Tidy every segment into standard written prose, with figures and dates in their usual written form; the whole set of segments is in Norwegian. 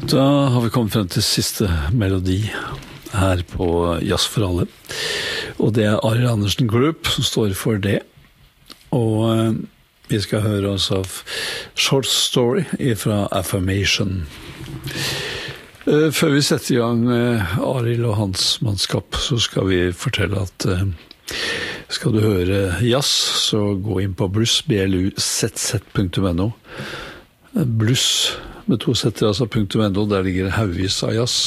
Da har vi kommet frem til siste melodi her på Jazz for alle. Og det Arild Andersen Group som står for det. Og vi skal høre oss av Short Story fra Affirmation. Før vi setter i gang Arild og hans mannskap, så skal vi fortelle at skal du høre jazz, så gå inn på blues, bluzz.no. Blues med 2 setter, altså .no, der ligger hauvis av jazz.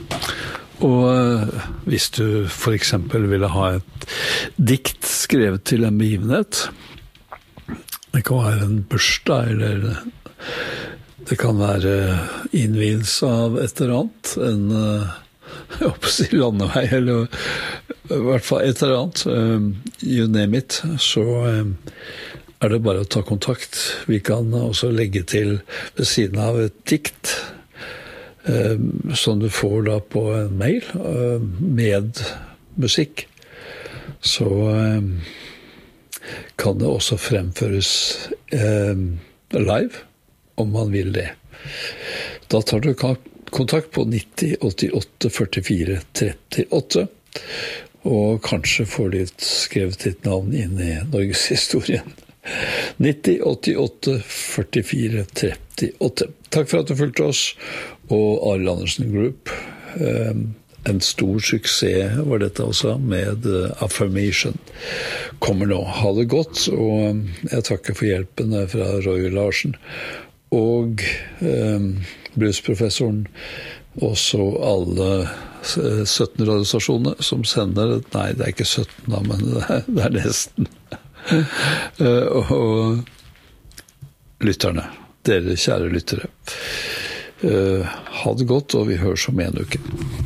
Og hvis du for eksempel ville ha et dikt skrevet til en begivenhet, det kan være en bursdag, eller det kan være innvielse av et eller annet, jeg håper å si landevei, eller i hvert fall et eller annet, you name it, så det bare å ta kontakt. Vi kan også legge til ved siden av et dikt som du får da på en mail med musikk. Så kan det også fremføres live om man vil det. Da tar du kontakt på 90 88 44 38 og kanskje får du skrevet ditt navn inn i Norges historien. 90 88 44 38. Takk for at du fulgte oss, og Arild Andersen Group. En stor suksess var dette også, med Affirmation. Kommer nå. Ha det godt, og jeg takker for hjelpen fra Roy Larsen, og bluesprofessoren, og så alle 17 radiostasjoner som sender, nei, det ikke 17 da, men det nesten. Og lytterne, dere kjære lyttere, ha det godt, og vi høres om en uke.